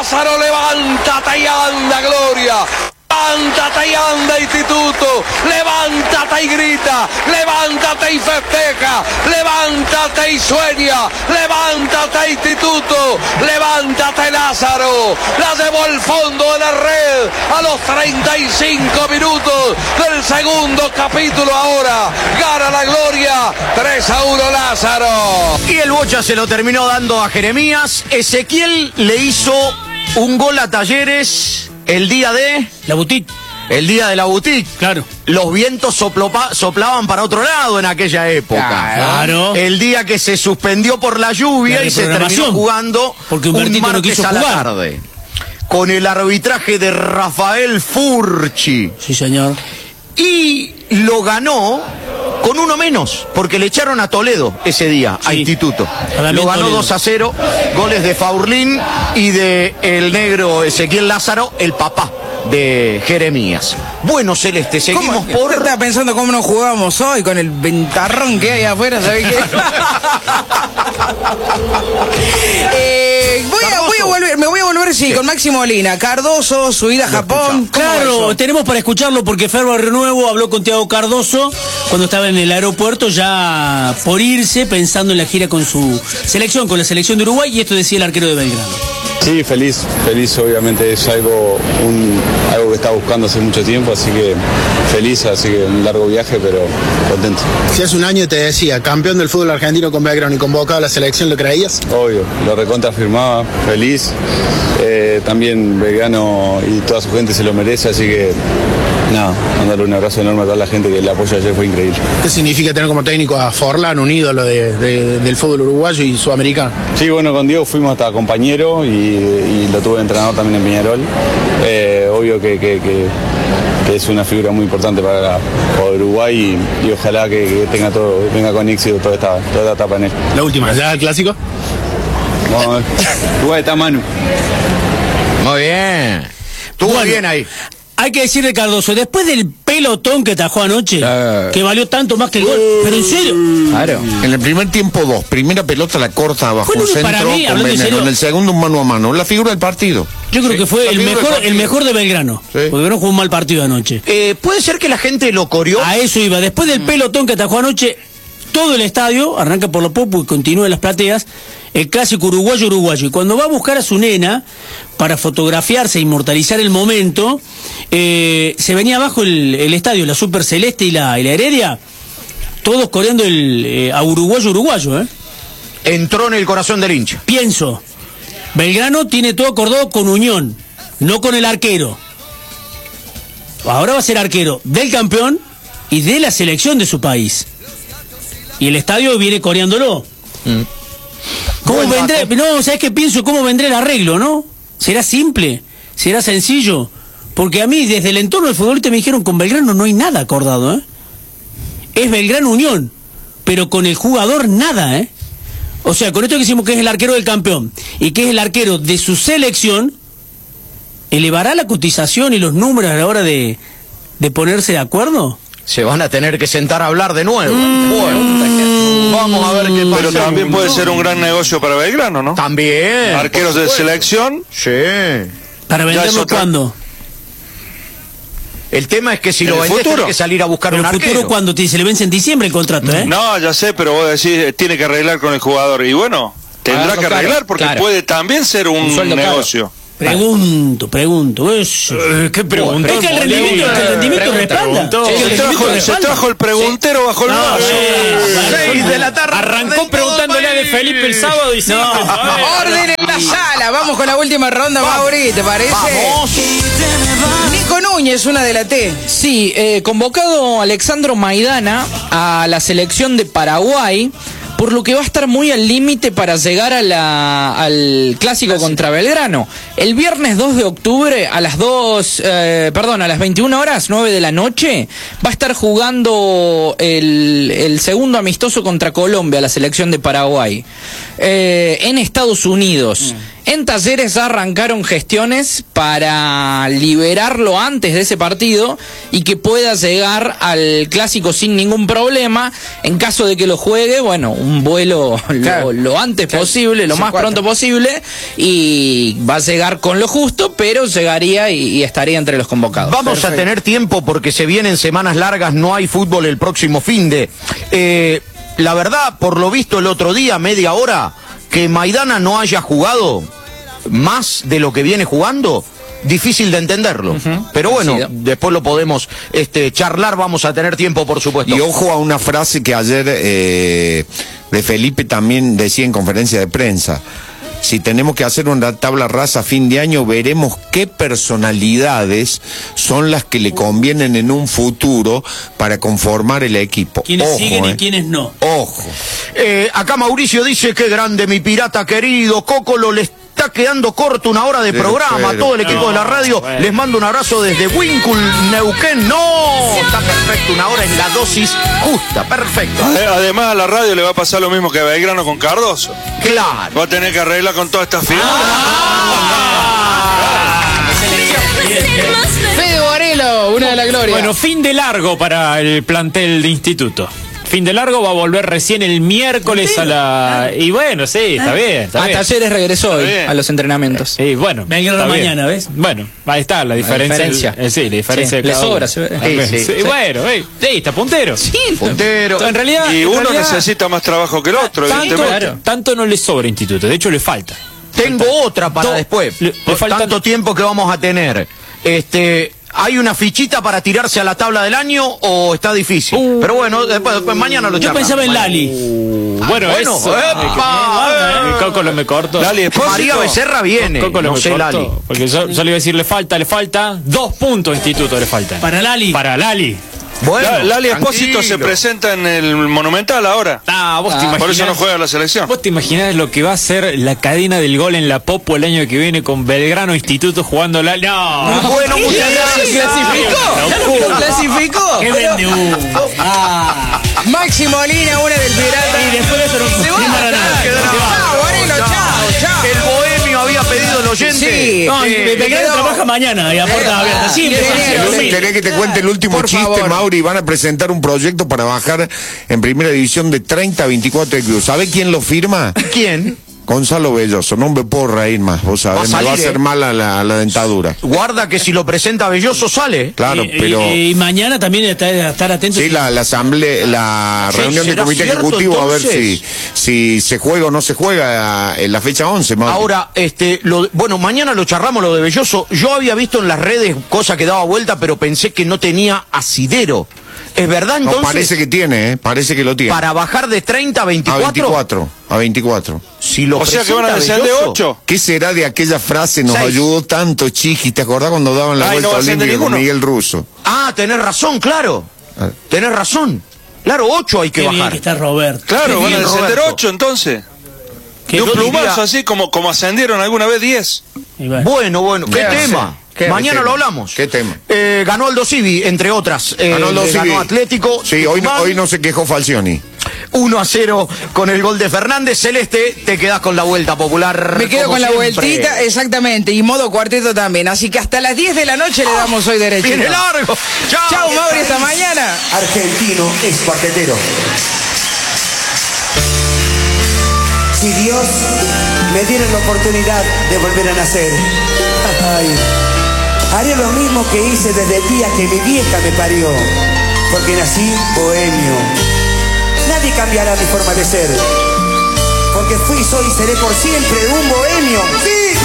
Lázaro, levántate y anda, Gloria. Levántate y anda, Instituto, levántate y grita, levántate y festeja, levántate y sueña, levántate, Instituto, levántate, Lázaro. La llevó al fondo de la red a los 35 minutos del segundo capítulo. Ahora gana la Gloria, 3-1 Lázaro. Y el Bocha se lo terminó dando a Jeremías. Ezequiel le hizo un gol a Talleres el día de... La boutique. El día de la boutique. Claro. Los vientos soplaban para otro lado en aquella época. Claro. El día que se suspendió por la lluvia y se terminó jugando porque un Humbertito martes no quiso a la jugar. tarde. Con el arbitraje de Rafael Furchi. Sí, señor. Y lo ganó con uno menos, porque le echaron a Toledo ese día, a Instituto. Lo ganó Toledo. 2-0, goles de Faurlín y de el negro Ezequiel Lázaro, el papá de Jeremías. Bueno, Celeste, seguimos por... Yo estaba pensando cómo nos jugamos hoy con el ventarrón que hay afuera, ¿sabés qué? Me voy a volver, sí, con Máximo Molina. Cardoso, su ida a Japón. Claro, tenemos para escucharlo porque Ferro Renuevo habló con Thiago Cardoso cuando estaba en el aeropuerto ya por irse, pensando en la gira con su selección, con la selección de Uruguay, y esto decía el arquero de Belgrano. Sí, feliz, obviamente es algo que estaba buscando hace mucho tiempo, así que feliz, así que un largo viaje, pero contento. Si hace un año te decía, campeón del fútbol argentino con Belgrano y convocado a la selección, ¿lo creías? Obvio, lo recontra firmaba, feliz, también Belgrano y toda su gente se lo merece, así que nada, mandarle un abrazo enorme a toda la gente que el apoyo ayer fue increíble. ¿Qué significa tener como técnico a Forlán, un ídolo del fútbol uruguayo y sudamericano? Sí, bueno, con Diego fuimos hasta compañero y lo tuve de entrenador también en Peñarol. Obvio que es una figura muy importante para Uruguay y ojalá que venga con éxito toda esta etapa en él. La última, ¿ya el clásico? Vamos a ver. Uruguay está Manu. Muy bien. Estuvo bien ahí. Hay que decirle, Cardoso, después del pelotón que tajó anoche, que valió tanto más que el gol, pero en serio. Claro. En el primer tiempo 2, primera pelota la corta bajo Bueno, el centro para mí, con hablando en Veneno, serio, en el segundo un mano a mano, la figura del partido. Yo creo que fue el mejor de Belgrano, porque Belgrano jugó un mal partido anoche. ¿Puede ser que la gente lo coreó? A eso iba, después del pelotón que atajó anoche, todo el estadio, arranca por lo popo y continúa en las plateas, el clásico uruguayo. Y cuando va a buscar a su nena para fotografiarse e inmortalizar el momento, se venía abajo el estadio, la Super Celeste y la Heredia, todos coreando a uruguayo. Entró en el corazón del hincha. Pienso, Belgrano tiene todo acordado con Unión, no con el arquero. Ahora va a ser arquero del campeón y de la selección de su país. Y el estadio viene coreándolo. ¿Cómo vendré? No, ¿sabes qué pienso? ¿Cómo vendrá el arreglo, no? ¿Será simple? ¿Será sencillo? Porque a mí, desde el entorno del futbolista, me dijeron, con Belgrano no hay nada acordado, Es Belgrano Unión, pero con el jugador nada, O sea, con esto que decimos que es el arquero del campeón y que es el arquero de su selección, ¿elevará la cotización y los números a la hora de ponerse de acuerdo? Se van a tener que sentar a hablar de nuevo. Bueno, vamos a ver qué pasa. Pero también puede ser un gran negocio para Belgrano, ¿no? También. Arqueros de selección. Sí. ¿Para venderlo cuándo? El tema es que si lo vendés tenés que salir a buscar un arquero. ¿El futuro cuándo? Se le vence en diciembre el contrato, No, ya sé, pero vos decís, tiene que arreglar con el jugador. Y bueno, tendrá que arreglar porque puede también ser un negocio. Pregunto. ¿Qué pregunta? Es que el rendimiento respalda. Se trajo el preguntero bajo el brazo. 6 de la tarde. Arrancó preguntándole a De Felipe el sábado y orden en la sala. Vamos con la última ronda, Mauri, ¿te parece? Vamos. Nico Núñez, una de la T. Sí, convocado Alexandro Maidana a la selección de Paraguay, por lo que va a estar muy al límite para llegar al clásico contra Belgrano. El viernes 2 de octubre a las 21 horas, 9 de la noche, va a estar jugando el segundo amistoso contra Colombia, la selección de Paraguay, en Estados Unidos. En Talleres arrancaron gestiones para liberarlo antes de ese partido y que pueda llegar al clásico sin ningún problema. En caso de que lo juegue, bueno, un vuelo lo antes posible, lo más pronto posible, y va a llegar con lo justo, pero llegaría y estaría entre los convocados. Vamos a tener tiempo porque se vienen semanas largas, no hay fútbol el próximo finde. La verdad, por lo visto el otro día, media hora, que Maidana no haya jugado más de lo que viene jugando, difícil de entenderlo. Pero bueno, después lo podemos charlar, vamos a tener tiempo, por supuesto. Y ojo a una frase que ayer de Felipe también decía en conferencia de prensa. Si tenemos que hacer una tabla rasa a fin de año, veremos qué personalidades son las que le convienen en un futuro para conformar el equipo. ¿Quiénes siguen y quiénes no? Ojo. Acá Mauricio dice, qué grande mi pirata querido, Cocolo le está quedando corto una hora de programa. A todo el equipo de la radio les mando un abrazo desde Wincul, Neuquén. No, está perfecto, una hora en la dosis justa, perfecto. Además a la radio le va a pasar lo mismo que a Belgrano con Cardoso. Claro. Va a tener que arreglar con todas estas figuras. Fede Varelo, una de la gloria. Bueno, fin de largo para el plantel de Instituto. Fin de largo, va a volver recién el miércoles a la... Y bueno, sí, está bien. Talleres regresó hoy a los entrenamientos. Y bueno, Belgrano mañana, ¿ves? Bueno, ahí está la diferencia. Sí, la diferencia de le cada sobra, uno. se ve. Sí, bueno, está puntero. Sí, puntero. En realidad, Y uno necesita más trabajo que el otro, evidentemente. Tanto no le sobra Instituto, de hecho le falta. Tengo otra para después. Le falta tanto tiempo que vamos a tener. ¿Hay una fichita para tirarse a la tabla del año o está difícil? Pero bueno, después mañana lo Yo charlamos. pensaba en Lali. Bueno, eso. El Coco lo me corto. Lali, María Becerra viene. Coco lo No me sé, corto. Lali. Porque yo le iba a decir, le falta 2 puntos a Instituto, le faltan. Para Lali. Para Lali. Bueno, Lali Espósito se presenta en el Monumental ahora. Vos te imaginás, por eso no juega la selección. ¿Vos te imaginás lo que va a ser la cadena del gol en la Popo el año que viene con Belgrano Instituto jugando la... No. Bueno, muchas gracias. ¿Clasificó? ¿Qué vende humo? Máximo Molina, una del Pirata. Y después de eso no Se va. para nada. Chao, Varelo, chao. El bohemio había pedido el oyente. Sí. No, Belgrano trabaja mañana y a puerta abierta. Siempre ¿Querés que te cuente el último Por chiste, favor. Mauri? Van a presentar un proyecto para bajar en primera división de 30 a 24 clubes. ¿Sabe quién lo firma? ¿Quién? Gonzalo Belloso. No me puedo reír más, vos sabés. Va a Me va a salir, hacer mal a la dentadura. Guarda que si lo presenta Belloso sale. Claro, pero... Y mañana también estar atentos. Sí, la asamblea, la Sí, reunión del ¿será comité cierto, ejecutivo, a ver entonces? si se juega o no se juega en la fecha 11. Mauri. Ahora, bueno, mañana lo charramos lo de Belloso. Yo había visto en las redes cosa que daba vuelta, pero pensé que no tenía asidero. ¿Es verdad entonces? No, parece que tiene, parece que lo tiene. Para bajar de 30 a 24. A 24. Si lo O sea que van a presenta descender Belloso, 8. ¿Qué será de aquella frase? Nos 6. ayudó tanto, Chiqui. ¿Te acordás cuando daban la Ay, no vuelta va a ascender olímpica con ninguno. Miguel Russo? Ah, tenés razón, claro. Tenés razón. Claro, 8 hay que Qué bien bajar. que está Roberto. Claro, Qué van a bien, descender Roberto. 8 entonces. Qué De un yo diría- plumazo así como ascendieron alguna vez 10. Y bueno. Bueno, ¿qué hace? tema? ¿Qué Mañana tema? lo hablamos. ¿Qué tema? Ganó Aldo Civi, entre otras. Ganó Atlético. Sí, hoy no se quejó Falcioni. 1-0 con el gol de Fernández. Celeste, te quedás con la vuelta popular. Me quedo como con la siempre. vueltita, exactamente, y modo cuarteto también. Así que hasta las 10 de la noche le damos hoy derecho. Viene largo. Chao. Chao, Mauri, hasta mañana. Argentino es cuartetero. Si Dios me diera la oportunidad de volver a nacer, ay, haría lo mismo que hice desde el día que mi vieja me parió, porque nací bohemio. Nadie cambiará mi forma de ser, porque fui, soy y seré por siempre un bohemio. ¡Sí!